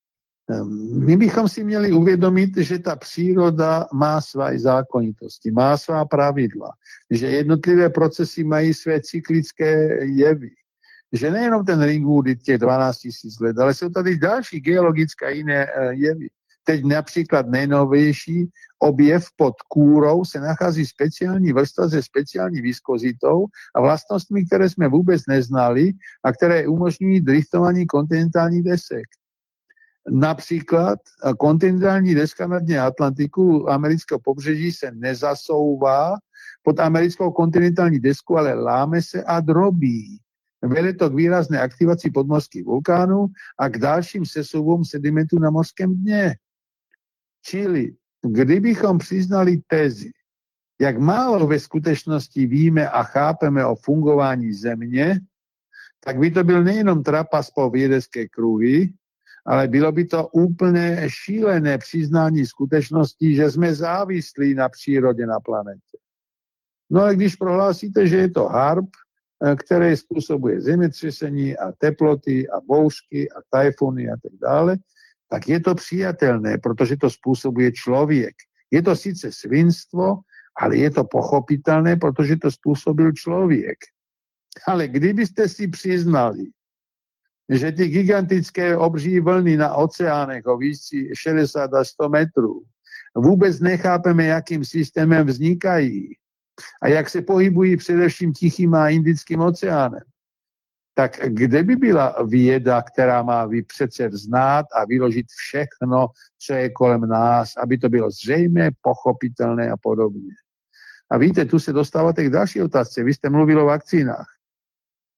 my bychom si měli uvědomit, že ta příroda má své zákonitosti, má svá pravidla, že jednotlivé procesy mají své cyklické jevy, že nejenom ten Ringwood je těch 12 000 let, ale jsou tady další geologické jiné jevy. Teď například nejnovější objev pod kůrou se nachází speciální vrstva se speciální viskozitou a vlastnostmi, které jsme vůbec neznali a které umožňují driftování kontinentálních desek. Například kontinentální deska na dně Atlantiku amerického pobřeží se nezasouvá pod americkou kontinentální desku, ale láme se a drobí. Vede to k výrazné aktivaci podmořských vulkánů a k dalším sesuvům sedimentu na mořském dně. Čili, kdybychom přiznali tezi, jak málo ve skutečnosti víme a chápeme o fungování Země, tak by to byl nejenom trapas po vědecké kruhy, ale bylo by to úplně šílené přiznání skutečnosti, že jsme závislí na přírodě na planetě. No ale když prohlásíte, že je to harp, který způsobuje zemětřesení a teploty a bouřky a tajfuny a tak dále, tak je to přijatelné, protože to způsobuje člověk. Je to sice svinstvo, ale je to pochopitelné, protože to způsobil člověk. Ale kdybyste si přiznali, že ty gigantické obří vlny na oceánech o výšce 60 až 100 metrů vůbec nechápeme, jakým systémem vznikají a jak se pohybují především Tichým a Indickým oceánem, tak kde by byla věda, která má přece znát a vyložit všechno, co je kolem nás, aby to bylo zřejmé, pochopitelné a podobně. A víte, tu se dostáváte k další otázce. Vy jste mluvil o vakcínách.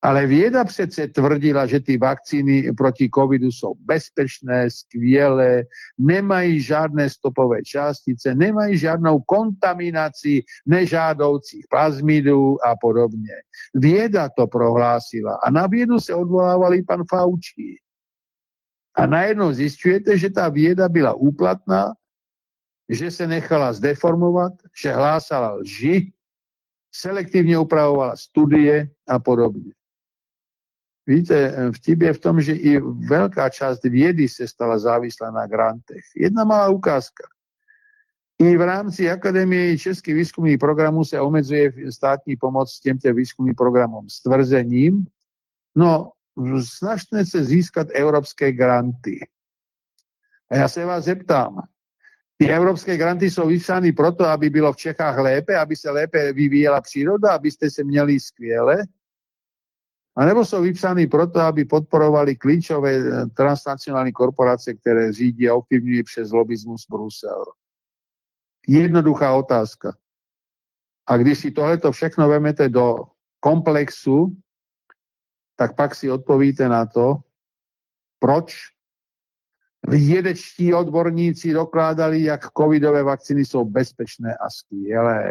Ale věda přece tvrdila, že ty vakcíny proti covidu jsou bezpečné, skvělé, nemají žádné stopové částice, nemají žádnou kontaminaci nežádoucích plazmidů a podobně. Věda to prohlásila a na vědu se odvolával i pan Fauci. A najednou zjišťujete, že ta věda byla úplatná, že se nechala zdeformovat, že hlásala lži, selektivně upravovala studie a podobně. Víte, vtip je v tom, že i velká část vědy se stala závislá na grantech. Jedna malá ukázka. I v rámci Akademie českých výzkumných programů se omezuje státní pomoc těmto výzkumným programům s tvrzením, no, snažte se získat evropské granty. A já se vás zeptám, ty evropské granty jsou vypsány proto, aby bylo v Čechách lépe, aby se lépe vyvíjela příroda, abyste se měli skvěle? A nebo jsou vypsány proto, aby podporovali klíčové transnacionální korporace, které řídí a ovlivňují přes lobismus Brusel? Jednoduchá otázka. A když si tohleto všechno vemete do komplexu, tak pak si odpovíte na to, proč vědečtí odborníci dokládali, jak covidové vakcíny jsou bezpečné a skvělé.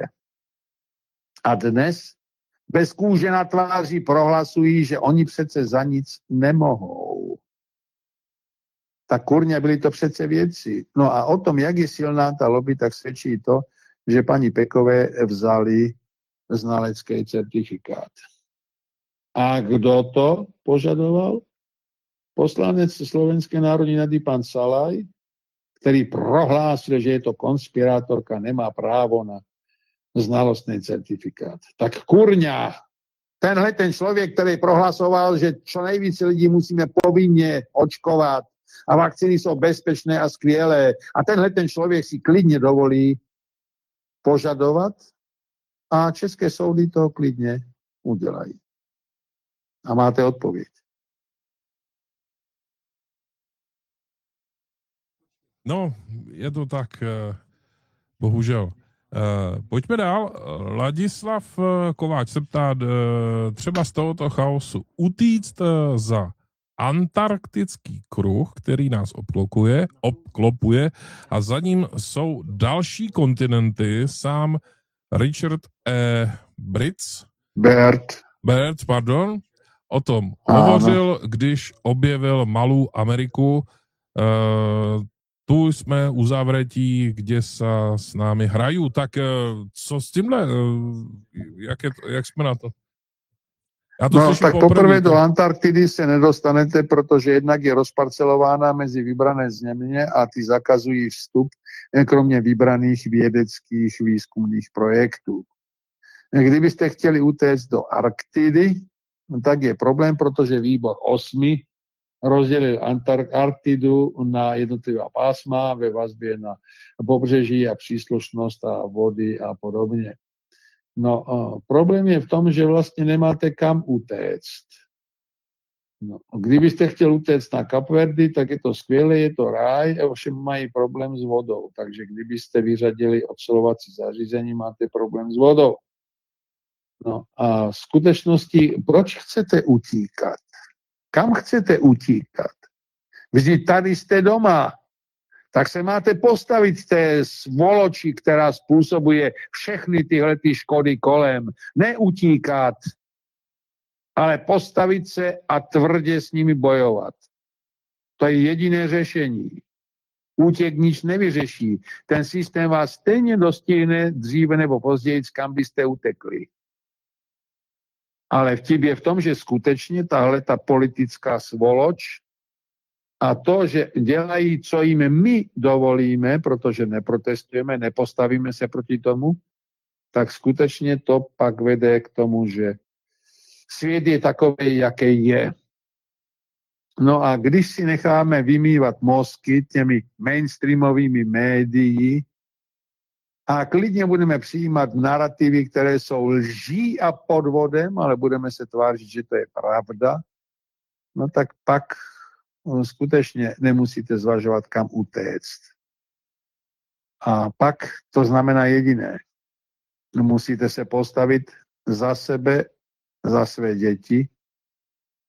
A dnes bez kůže na tváři prohlasují, že oni přece za nic nemohou. Tak kurně byly to přece věci. No a o tom, jak je silná ta lobby, tak svědčí to, že paní Pekové vzali znalecký certifikát. A kdo to požadoval? Poslanec Slovenské národní rady pan Salaj, který prohlásil, že je to konspirátorka, nemá právo na znalostný certifikát. Tak kurňa, tenhle ten člověk, který prohlasoval, že čo nejvíce lidí musíme povinně očkovat a vakcíny jsou bezpečné a skvělé, a tenhle ten člověk si klidně dovolí požadovat a české soudy to klidně udělají. A máte odpověď. No, je to tak, bohužel. Pojďme dál. Ladislav Kováč se ptá, třeba z tohoto chaosu utíct za antarktický kruh, který nás obklopuje a za ním jsou další kontinenty. Sám Richard Bert, o tom hovořil, když objevil malou Ameriku. Tu jsme u zavretí, kde se s námi hrají. Tak co s tímhle? Jak jsme na to? No, tak poprvé do Antarktidy se nedostanete, protože jednak je rozparcelována mezi vybrané země a ty zakazují vstup, kromě vybraných vědeckých výzkumných projektů. Kdybyste chtěli utéct do Arktidy, tak je problém, protože výbor 8 rozdělil Arktidu na jednotlivá pásma ve vazbě na pobřeží a příslušnost a vody a podobně. No, problém je v tom, že vlastně nemáte kam utéct. No, kdybyste chtěl utéct na Kapverdy, tak je to skvělé, je to ráj, ovšem mají problém s vodou. Takže kdybyste vyřadili ocelovací zařízení, máte problém s vodou. No a v skutečnosti, proč chcete utíkat? Kam chcete utíkat? Vždyť tady jste doma. Tak se máte postavit té svoloči, která způsobuje všechny tyhle ty škody kolem. Neutíkat, ale postavit se a tvrdě s nimi bojovat. To je jediné řešení. Útěk nic nevyřeší. Ten systém vás stejně dostihne dříve nebo později, kam byste utekli. Ale vtip je v tom, že skutečně tahle ta politická svoloč a to, že dělají, co jim my dovolíme, protože neprotestujeme, nepostavíme se proti tomu, tak skutečně to pak vede k tomu, že svět je takový, jaký je. No a když si necháme vymývat mozky těmi mainstreamovými médii a klidně budeme přijímat narrativy, které jsou lží a podvodem, ale budeme se tvářit, že to je pravda, no tak pak skutečně nemusíte zvažovat, kam utéct. A pak to znamená jediné. Musíte se postavit za sebe, za své děti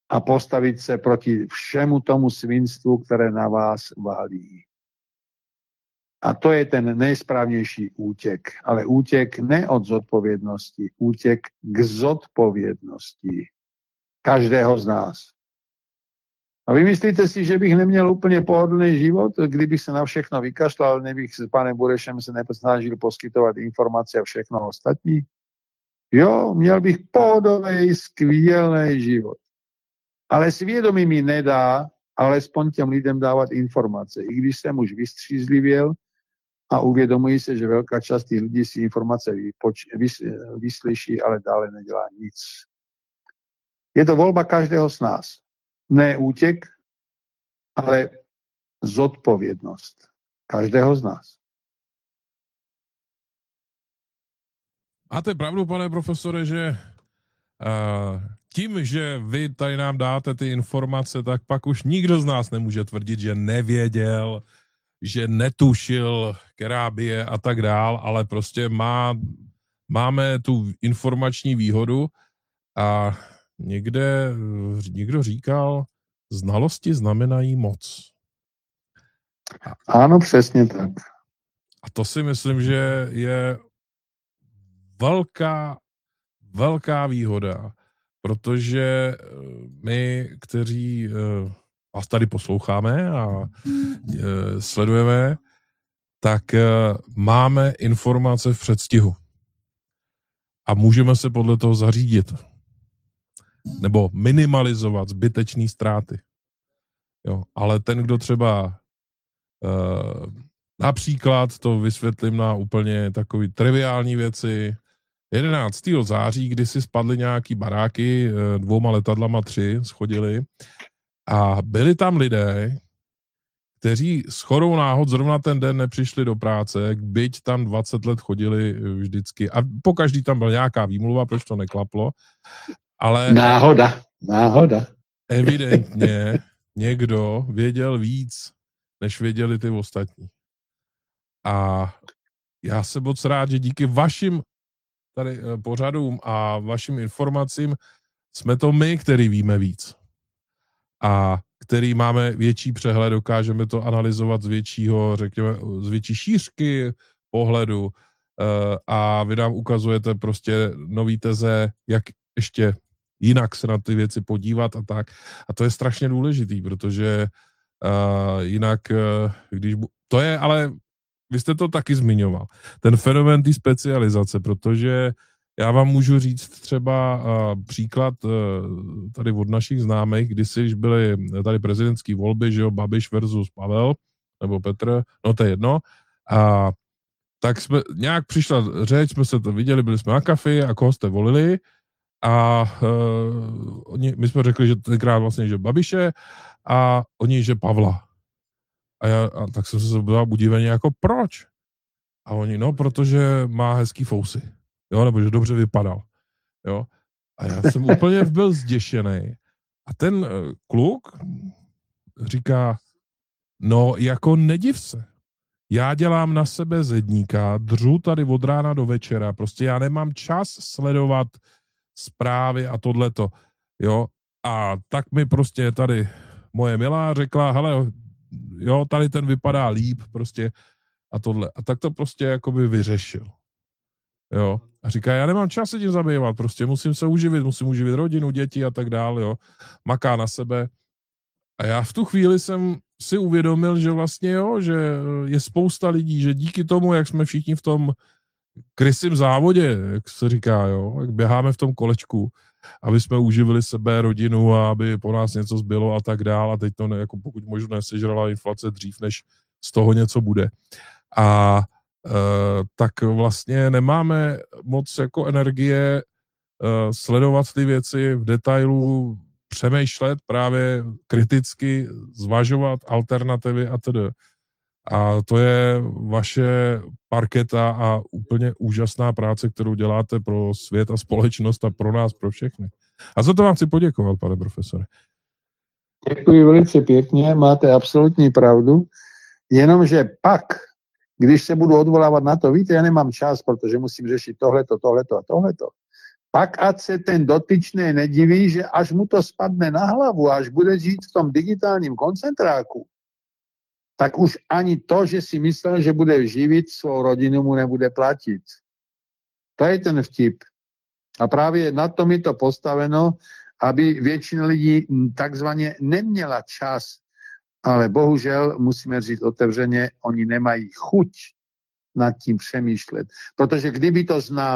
a postavit se proti všemu tomu svinstvu, které na vás válí. A to je ten nejsprávnější útěk. Ale útěk ne od zodpovědnosti, útěk k zodpovědnosti každého z nás. A vy myslíte si, že bych neměl úplně pohodlný život, kdybych se na všechno vykašlal, nebych s panem Burešem se nesnažil poskytovat informace a všechno ostatní? Jo, měl bych pohodlný, skvělý život. Ale svědomí mi nedá alespoň těm lidem dávat informace. I když jsem už vystřízlivěl a uvědomuji se, že velká část těch lidí si informace vyslyší, ale dále nedělá nic. Je to volba každého z nás. Ne útěk, ale zodpovědnost každého z nás. Máte pravdu, pane profesore, že tím, že vy tady nám dáte ty informace, tak pak už nikdo z nás nemůže tvrdit, že nevěděl, že netušil, Kerábie a tak dál, ale prostě máme tu informační výhodu a někdo říkal, znalosti znamenají moc. Ano, přesně tak. A to si myslím, že je velká výhoda, protože my, kteří vás tady posloucháme a sledujeme, tak máme informace v předstihu. A můžeme se podle toho zařídit. Nebo minimalizovat zbytečné ztráty. Jo, ale ten, kdo třeba například, to vysvětlím na úplně takový triviální věci, 11. září, kdy si spadly nějaký baráky, 2 letadlama 3 schodili a byli tam lidé, kteří shodou náhod zrovna ten den nepřišli do práce, byť tam 20 let chodili vždycky a pokaždý tam byla nějaká výmluva, proč to neklaplo, ale náhoda. Evidentně někdo věděl víc, než věděli ty ostatní. A já jsem moc rád, že díky vašim tady pořadům a vašim informacím jsme to my, který víme víc. A který máme větší přehled, dokážeme to analyzovat z většího, řekněme, z větší šířky pohledu a vy nám ukazujete prostě nový teze, jak ještě jinak se na ty věci podívat a tak. A to je strašně důležitý, protože jinak, to je, ale vy jste to taky zmiňoval, ten fenomén té specializace, protože já vám můžu říct třeba příklad tady od našich známých, když byly tady prezidentské volby, že jo, Babiš versus Pavel, nebo Petr, no to je jedno, a tak jsme, nějak přišla řeč, jsme se to viděli, byli jsme na kafi a koho jste volili a my jsme řekli, že tenkrát vlastně, že Babiše a oni, že Pavla. A tak jsem se zeptal udiveně jako proč? A oni, no, protože má hezký fousy. Jo, nebo že dobře vypadal. Jo. A já jsem úplně byl zděšený. A ten kluk říká, no, jako nediv se. Já dělám na sebe zedníka, dřu tady od rána do večera, prostě já nemám čas sledovat zprávy a tohleto. Jo. A tak mi prostě tady moje milá řekla, hele, jo, tady ten vypadá líp, prostě a tohle. A tak to prostě jakoby vyřešil. Jo. A říká, já nemám čas se tím zabývat, prostě musím se uživit, musím uživit rodinu, děti a tak dále, jo. Maká na sebe. A já v tu chvíli jsem si uvědomil, že vlastně, jo, že je spousta lidí, že díky tomu, jak jsme všichni v tom krysím závodě, jak se říká, jo, jak běháme v tom kolečku, aby jsme uživili sebe, rodinu a aby po nás něco zbylo a tak dále. A teď to jako pokud možno nesežrala inflace dřív, než z toho něco bude. A tak vlastně nemáme moc jako energie sledovat ty věci v detailu, přemýšlet právě kriticky, zvažovat alternativy a tedy. A to je vaše parketa a úplně úžasná práce, kterou děláte pro svět a společnost a pro nás, pro všechny. A za to vám chci poděkovat, pane profesore. Děkuji velice pěkně, máte absolutní pravdu, jenomže pak, když se budu odvolávat na to, víte, já nemám čas, protože musím řešit tohleto a tohleto. pak ať se ten dotyčný nediví, že až mu to spadne na hlavu, až bude žít v tom digitálním koncentráku, tak už ani to, že si myslel, že bude živit svou rodinu, mu nebude platit. To je ten vtip. A právě na tom je to postaveno, aby většina lidí takzvaně neměla čas. Ale bohužel, musíme říct otevřeně, oni nemají chuť nad tím přemýšlet. Protože kdyby to znal